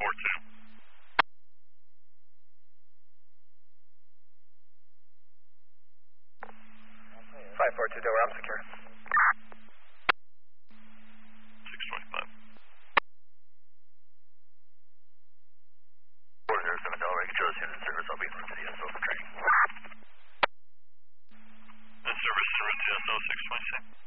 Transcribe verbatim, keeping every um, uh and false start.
four two. five four two, Delaware, I'm secure. six twenty-five. four zero seven, Delaware, get your unit in service. I'll be in front of the S O for training. And service in route to S O six twenty-six.